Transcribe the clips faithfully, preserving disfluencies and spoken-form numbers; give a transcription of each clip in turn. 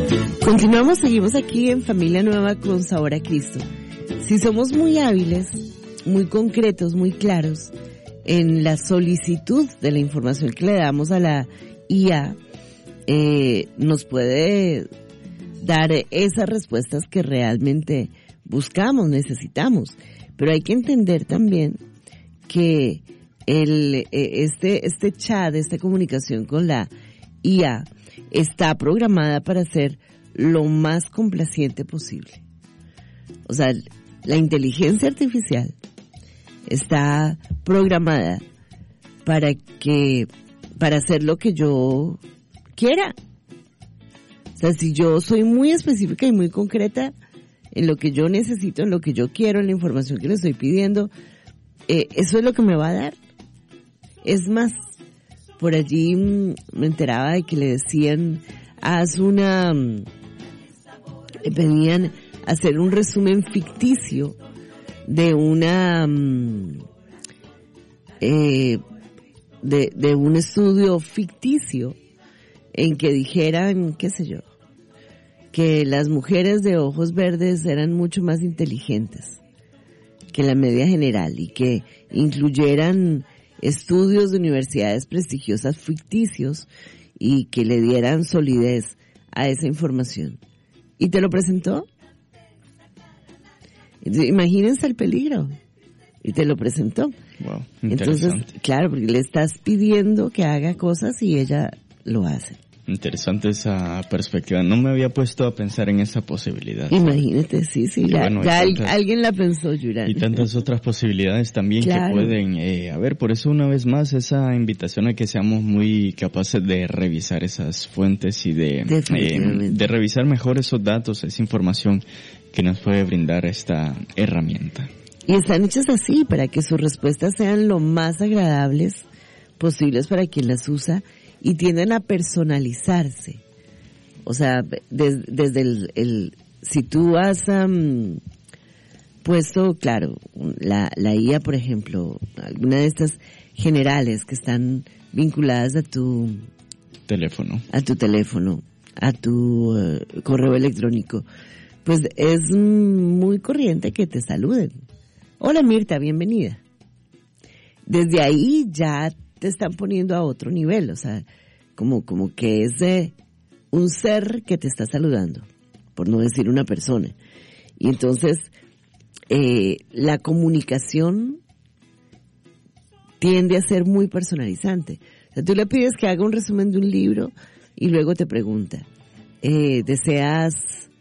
Continuamos, seguimos aquí en Familia Nueva con Sabor a Cristo. Si somos muy hábiles, muy concretos, muy claros en la solicitud de la información que le damos a la I A, eh, nos puede dar esas respuestas que realmente buscamos, necesitamos. Pero hay que entender también que el este este chat, esta comunicación con la I A está programada para ser lo más complaciente posible. O sea, la inteligencia artificial está programada para que para hacer lo que yo quiera. O sea, si yo soy muy específica y muy concreta en lo que yo necesito, en lo que yo quiero, en la información que le estoy pidiendo, eh, eso es lo que me va a dar. Es más, por allí mmm, me enteraba de que le decían, haz una, mmm, le pedían hacer un resumen ficticio de una, mmm, eh, de, de un estudio ficticio en que dijeran, qué sé yo, que las mujeres de ojos verdes eran mucho más inteligentes que la media general y que incluyeran estudios de universidades prestigiosas ficticios y que le dieran solidez a esa información. ¿Y te lo presentó? Entonces, imagínense el peligro. Y te lo presentó. Wow, entonces, claro, porque le estás pidiendo que haga cosas y ella lo hace. Interesante esa perspectiva. No me había puesto a pensar en esa posibilidad. Imagínate, sí, sí. Ya, bueno, ya tantas, alguien la pensó, Yurán. Y tantas otras posibilidades también claro. que pueden eh, haber. Por eso, una vez más, esa invitación a que seamos muy capaces de revisar esas fuentes y de, eh, de revisar mejor esos datos, esa información que nos puede brindar esta herramienta. Y están hechas así, para que sus respuestas sean lo más agradables posibles para quien las usa y tienden a personalizarse. O sea, des, desde el, el, si tú has um, puesto, claro, la, la I A, por ejemplo, alguna de estas generales que están vinculadas a tu teléfono, a tu teléfono, a tu uh, correo electrónico, pues es muy corriente que te saluden. Hola Mirta, bienvenida. Desde ahí ya te están poniendo a otro nivel, o sea, como, como que es de un ser que te está saludando, por no decir una persona. Y entonces, eh, la comunicación tiende a ser muy personalizante. O sea, tú le pides que haga un resumen de un libro y luego te pregunta, eh, ¿deseas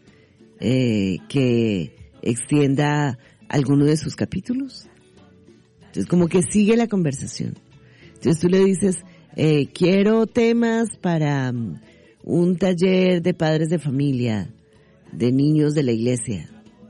eh, que extienda alguno de sus capítulos? Entonces, como que sigue la conversación. Entonces tú le dices, eh, quiero temas para um, un taller de padres de familia, de niños de la iglesia.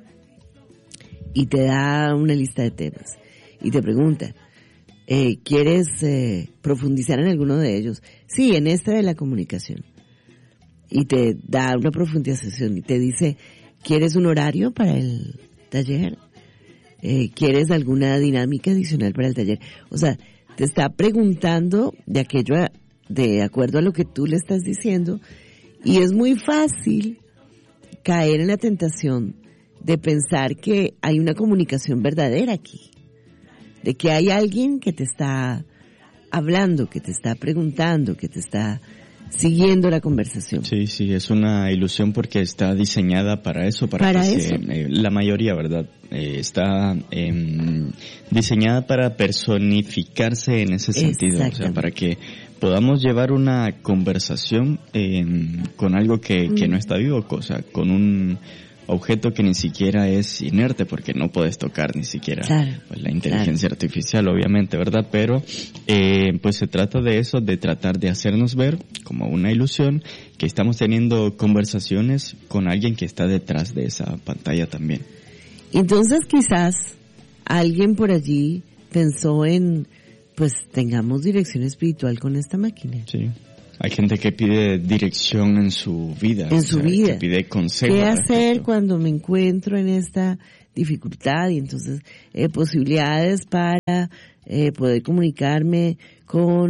Y te da una lista de temas. Y te pregunta, eh, ¿quieres eh, profundizar en alguno de ellos? Sí, en esta de la comunicación. Y te da una profundización y te dice, ¿quieres un horario para el taller? Eh, ¿Quieres alguna dinámica adicional para el taller? O sea, te está preguntando de aquello, a, de acuerdo a lo que tú le estás diciendo, y es muy fácil caer en la tentación de pensar que hay una comunicación verdadera aquí, de que hay alguien que te está hablando, que te está preguntando, que te está siguiendo la conversación. Sí, sí, es una ilusión porque está diseñada para eso, para, para que eso. Se, eh, la mayoría, ¿verdad? Eh, está eh, diseñada para personificarse en ese sentido, o sea, para que podamos llevar una conversación eh, con algo que, que no está vivo, o sea, con un objeto que ni siquiera es inerte, porque no puedes tocar ni siquiera claro, pues, la inteligencia claro. artificial, obviamente, ¿verdad? Pero eh, pues se trata de eso, de tratar de hacernos ver como una ilusión que estamos teniendo conversaciones con alguien que está detrás de esa pantalla también. Entonces quizás alguien por allí pensó en, pues tengamos dirección espiritual con esta máquina. Sí. Hay gente que pide dirección en su vida. En su o sea, vida. Que pide consejo. ¿Qué hacer cuando me encuentro en esta dificultad? Y entonces, eh, posibilidades para eh, poder comunicarme con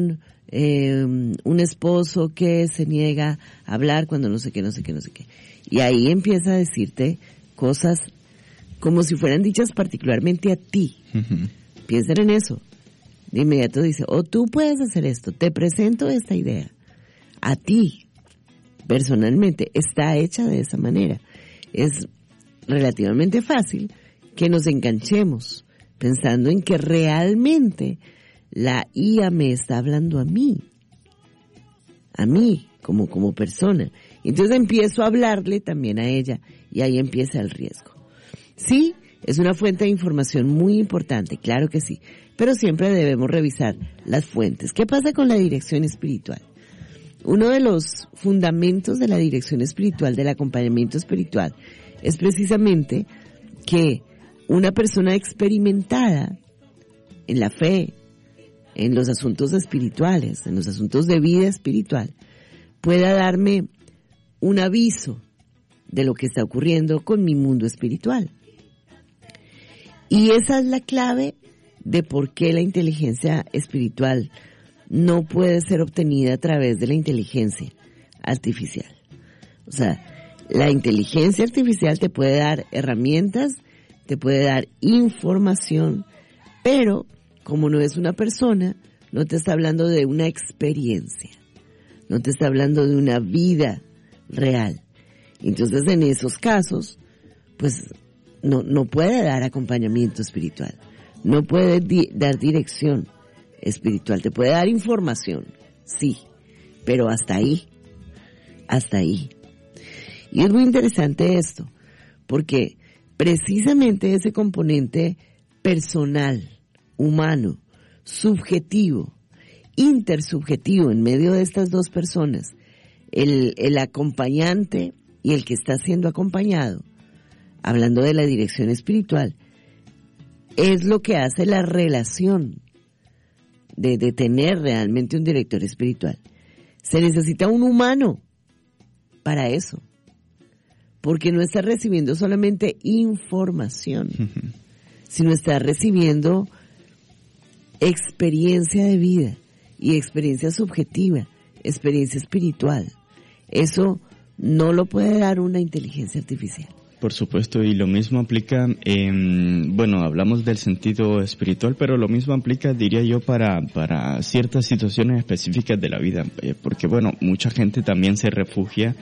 eh, un esposo que se niega a hablar cuando no sé qué, no sé qué, no sé qué. Y ahí empieza a decirte cosas como si fueran dichas particularmente a ti. Uh-huh. Piensa en eso. De inmediato dice, o oh, tú puedes hacer esto, te presento esta idea. A ti, personalmente, está hecha de esa manera. Es relativamente fácil que nos enganchemos pensando en que realmente la I A me está hablando a mí, a mí como, como persona. Entonces empiezo a hablarle también a ella y ahí empieza el riesgo. Sí, es una fuente de información muy importante, claro que sí, pero siempre debemos revisar las fuentes. ¿Qué pasa con la dirección espiritual? Uno de los fundamentos de la dirección espiritual, del acompañamiento espiritual, es precisamente que una persona experimentada en la fe, en los asuntos espirituales, en los asuntos de vida espiritual, pueda darme un aviso de lo que está ocurriendo con mi mundo espiritual. Y esa es la clave de por qué la inteligencia espiritual no puede ser obtenida a través de la inteligencia artificial. O sea, la inteligencia artificial te puede dar herramientas, te puede dar información, pero como no es una persona, no te está hablando de una experiencia, no te está hablando de una vida real. Entonces, en esos casos, pues no, no puede dar acompañamiento espiritual, no puede di- dar dirección espiritual, te puede dar información, sí, pero hasta ahí, hasta ahí. Y es muy interesante esto, porque precisamente ese componente personal, humano, subjetivo, intersubjetivo en medio de estas dos personas, el, el acompañante y el que está siendo acompañado, hablando de la dirección espiritual, es lo que hace la relación de, de tener realmente un director espiritual. Se necesita un humano para eso, porque no está recibiendo solamente información, uh-huh. sino está recibiendo experiencia de vida y experiencia subjetiva, experiencia espiritual. Eso no lo puede dar una inteligencia artificial. Por supuesto, y lo mismo aplica, en, bueno, hablamos del sentido espiritual, pero lo mismo aplica, diría yo, para, para ciertas situaciones específicas de la vida, porque bueno, mucha gente también se refugia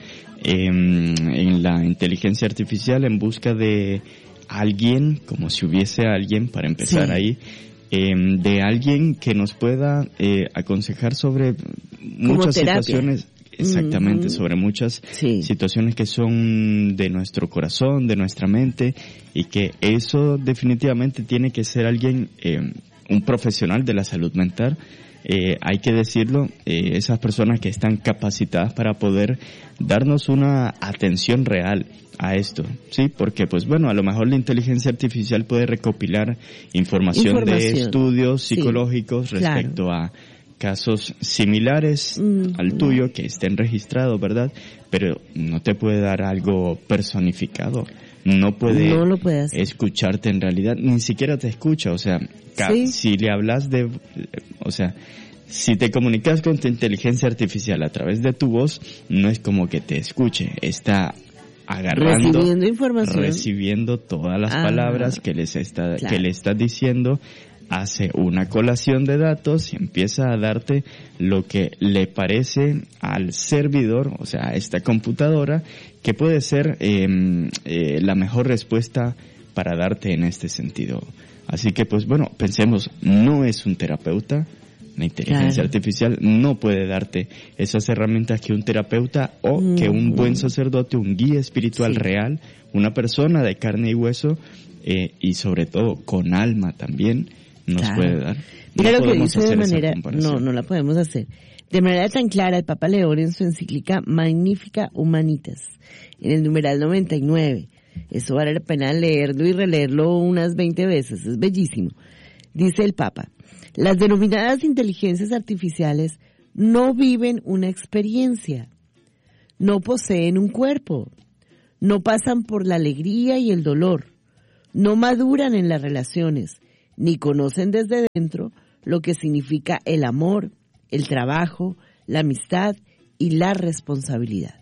en, en la inteligencia artificial en busca de alguien, como si hubiese alguien, para empezar sí. ahí, eh, de alguien que nos pueda eh, aconsejar sobre muchas situaciones. Exactamente, uh-huh. sobre muchas sí. situaciones que son de nuestro corazón, de nuestra mente, y que eso definitivamente tiene que ser alguien, eh, un profesional de la salud mental, eh, hay que decirlo, eh, esas personas que están capacitadas para poder darnos una atención real a esto, sí, porque pues bueno, a lo mejor la inteligencia artificial puede recopilar información, información. de estudios psicológicos sí, respecto claro. a casos similares mm, al tuyo que estén registrados, ¿verdad? Pero no te puede dar algo personificado. No puede, no lo puede hacer. escucharte en realidad, ni siquiera te escucha, o sea, ¿sí? si le hablas de, o sea, si te comunicas con tu inteligencia artificial a través de tu voz, no es como que te escuche, está agarrando, recibiendo información, recibiendo todas las ah, palabras que les está, claro. que le estás diciendo, hace una colación de datos y empieza a darte lo que le parece al servidor, o sea, a esta computadora, que puede ser eh, eh, la mejor respuesta para darte en este sentido. Así que, pues bueno, pensemos, no es un terapeuta, la inteligencia claro. artificial no puede darte esas herramientas que un terapeuta o mm, que un buen sacerdote, un guía espiritual sí. real, una persona de carne y hueso, eh, y sobre todo con alma también, nos claro. puede dar. Mira no lo que dice de manera, no, no la podemos hacer. De manera tan clara, el Papa León en su encíclica Magnificat Humanitas, en el numeral noventa y nueve, eso vale la pena leerlo y releerlo unas veinte veces, es bellísimo. Dice el Papa, las denominadas inteligencias artificiales no viven una experiencia, no poseen un cuerpo, no pasan por la alegría y el dolor, no maduran en las relaciones, ni conocen desde dentro lo que significa el amor, el trabajo, la amistad y la responsabilidad.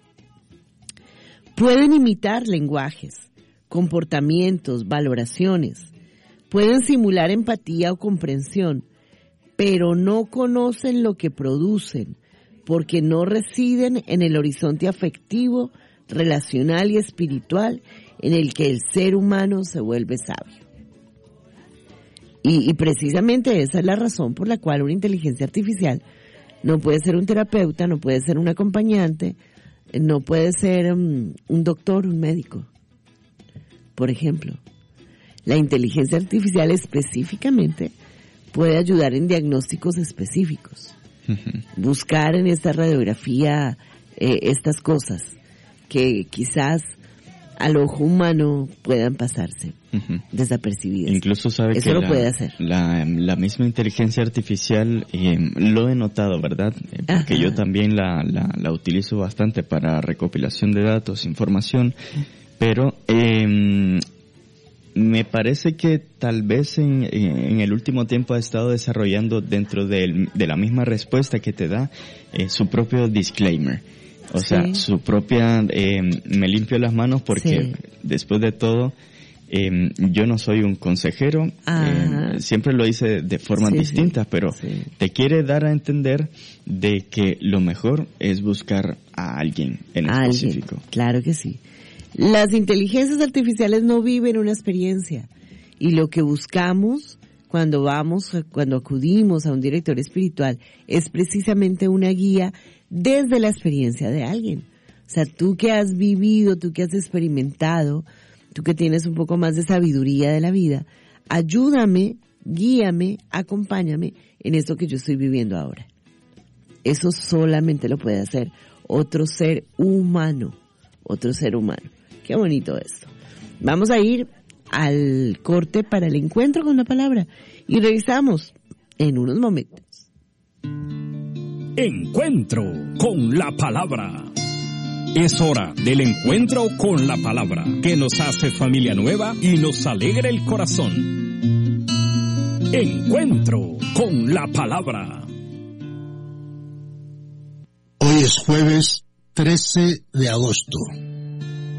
Pueden imitar lenguajes, comportamientos, valoraciones, pueden simular empatía o comprensión, pero no conocen lo que producen, porque no residen en el horizonte afectivo, relacional y espiritual en el que el ser humano se vuelve sabio. Y, y precisamente esa es la razón por la cual una inteligencia artificial no puede ser un terapeuta, no puede ser un acompañante, no puede ser um, un doctor, un médico. Por ejemplo, la inteligencia artificial específicamente puede ayudar en diagnósticos específicos. Uh-huh. Buscar en esta radiografía eh, estas cosas que quizás al ojo humano puedan pasarse uh-huh. desapercibidas. Incluso sabe Eso que lo la, puede hacer. La, la misma inteligencia artificial, eh, lo he notado, ¿verdad? Eh, porque Ajá. yo también la, la, la utilizo bastante para recopilación de datos, información, pero eh, me parece que tal vez en, en el último tiempo ha estado desarrollando dentro de, de la misma respuesta que te da eh, su propio disclaimer. O sí. sea, su propia, eh, me limpio las manos porque sí. después de todo, eh, yo no soy un consejero, eh, siempre lo hice de formas sí, distintas, sí. pero sí. te quiere dar a entender de que lo mejor es buscar a alguien en a específico. Alguien. Claro que sí. Las inteligencias artificiales no viven una experiencia y lo que buscamos cuando vamos, cuando acudimos a un director espiritual es precisamente una guía desde la experiencia de alguien. O sea, tú que has vivido, tú que has experimentado, tú que tienes un poco más de sabiduría de la vida, ayúdame, guíame, acompáñame en esto que yo estoy viviendo ahora. Eso solamente lo puede hacer otro ser humano, otro ser humano. Qué bonito esto. Vamos a ir al corte para el encuentro con la palabra y revisamos en unos momentos. Encuentro con la palabra. Es hora del encuentro con la palabra que nos hace familia nueva y nos alegra el corazón. Encuentro con la palabra. Hoy es jueves trece de agosto.